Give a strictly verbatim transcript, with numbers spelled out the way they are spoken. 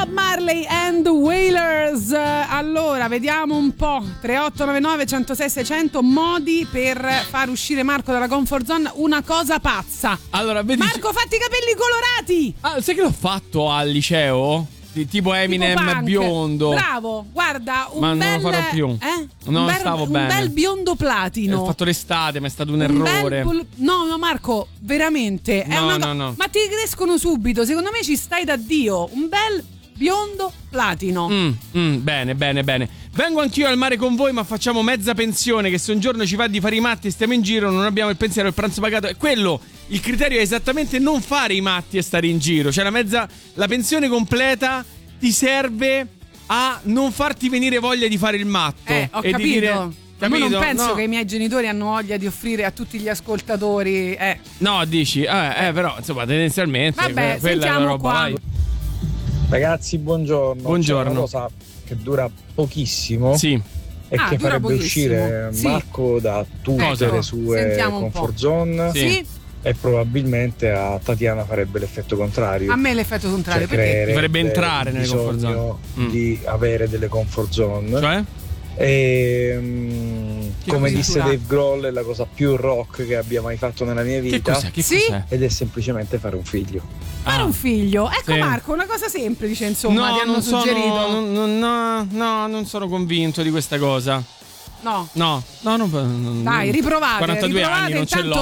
Bob Marley and the Wailers. Allora, vediamo un po'. tre otto nove nove uno zero sei sei zero zero modi per far uscire Marco dalla comfort zone. Una cosa pazza. Allora, vedi, Marco, fatti i capelli colorati. Ah, sai che l'ho fatto al liceo? Di, tipo Eminem tipo biondo. Bravo, guarda, un ma bel, non lo farò più. Eh? Non un bel, stavo un bene. bel biondo platino. Ho fatto l'estate, ma è stato un, un errore. Bel, no, no, Marco, veramente. È No, una no, co- no. Ma ti crescono subito. Secondo me ci stai da Dio. Un bel biondo platino. Mm, mm, bene, bene, bene. Vengo anch'io al mare con voi, ma facciamo mezza pensione. Che se un giorno ci va di fare i matti e stiamo in giro, non abbiamo il pensiero, il pranzo pagato. È quello. Il criterio è esattamente non fare i matti e stare in giro. Cioè la mezza, la pensione completa ti serve a non farti venire voglia di fare il matto. Eh, ho e capito. di dire, Ma capito? non penso No. che i miei genitori hanno voglia di offrire a tutti gli ascoltatori. Eh. No, dici, eh, eh, però insomma, tendenzialmente Vabbè, que- quella è la sentiamo roba, qua. vai. Ragazzi, buongiorno. Buongiorno. C'è una cosa che dura pochissimo. Sì. E Ah, che dura farebbe pochissimo. uscire Sì. Marco da tutte Ecco, le sue sentiamo un comfort po'. zone. Sì. Sì. E probabilmente a Tatiana farebbe l'effetto contrario. A me l'effetto contrario, Cioè, perché? creerebbe Dovrebbe entrare nelle bisogno comfort zone. Mm. di avere delle comfort zone. Cioè? E mm, Che come addirittura? disse Dave Grohl, è la cosa più rock che abbia mai fatto nella mia Che vita. cos'è? Che Sì? cos'è? Ed è semplicemente fare un figlio. Fare Ah. un figlio. Ecco Sì. Marco, una cosa semplice, insomma, No, ti hanno non suggerito. sono, non, non- no, no, non sono convinto di questa cosa. No. No, no, non, non- Dai, riprovate. quarantadue riprovate, anni non ce intanto l'ho.